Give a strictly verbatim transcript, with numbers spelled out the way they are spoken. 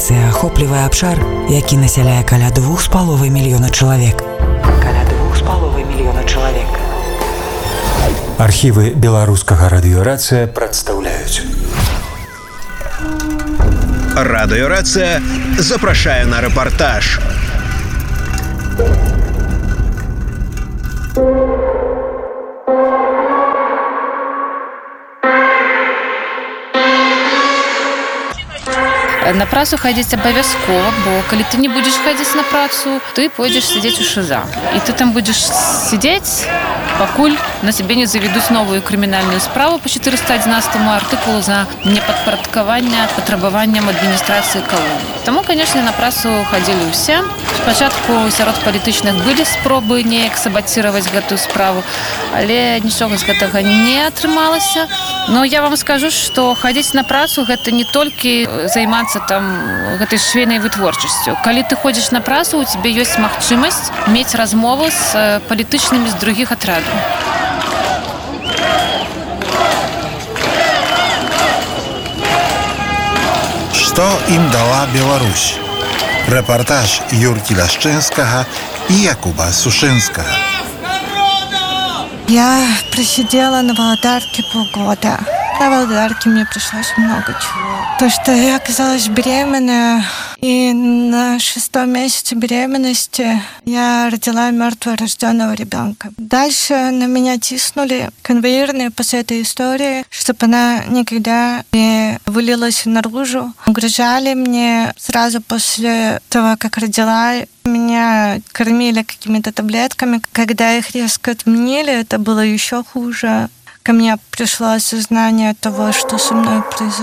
Аперацыя ахоплівае абшар, які насяляе каля двух з паловай мільёна чалавек. Каля двух з паловай мільёна чалавек. Архівы беларускага радыёрацыя прадстаўляюць. Радыёрацыя запрашае на рэпартаж. На працу хадзіць абавязкова, бо калі ты не будзеш хадзіць на працу, ты пойдзеш сядзець у ШЗА. І ты там будзеш сядзець, пакуль на цябе не заведуць новую крымінальную справу по чатырыста адзінаццатаму артыкулу за непадпарадкаванне патрабаванням адміністрацыі калоніі. Таму, канешне, на працу хадзілі ўсе. Спачатку сярод палітычных былі спробы неяк сабаціраваць гэтую справу, але нічога з гэтага не атрымалася. Но я вам скажу, што хадзіць на працу гэта не толькі займацца там гэтай швейнай вытворчасцю. Калі ты ходзіш на працу, у цябе ёсць магчымасць мець размову з палітычнымі з другіх атрадаў. Што ім дала Беларусь? Рэпартаж Юркі Ляшчынскага і Якуба Сушынскага. Я просидела на Володарке полгода. На Володарке мне пришлось много чего. То, что я оказалась беременная, и на шестом месяце беременности я родила мертворожденного ребенка. Дальше на меня тиснули конвоирные после этой истории, чтобы она никогда не вылилась наружу. Угрожали мне сразу после того, как родила. Меня кормили какими-то таблетками. Когда их резко отменили, это было еще хуже. Ко мне пришло осознание того, что со мной произошло.